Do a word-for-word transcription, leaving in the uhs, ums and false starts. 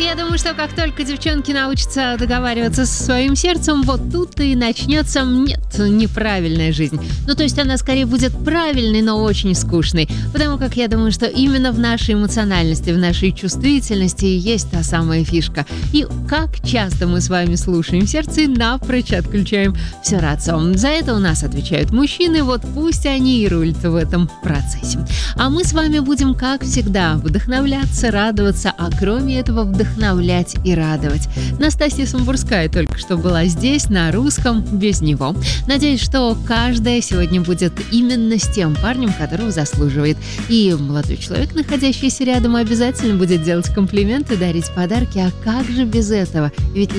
Я думаю, что как только девчонки научатся договариваться со своим сердцем, вот тут и начнется, нет, неправильная жизнь. Ну, то есть она скорее будет правильной, но очень скучной. Потому как я думаю, что именно в нашей эмоциональности, в нашей чувствительности и есть та самая фишка. И как часто мы с вами слушаем сердце и напрочь отключаем все рацио. За это у нас отвечают мужчины, вот пусть они и рулят в этом процессе. А мы с вами будем, как всегда, вдохновляться, радоваться, а кроме этого вдохновлять и радовать. Настасья Самбурская только что была здесь, на русском, без него. Надеюсь, что каждая сегодня будет именно с тем парнем, которого заслуживает. И молодой человек, находящийся рядом, обязательно будет делать комплименты, дарить подарки. А как же без этого? Ведь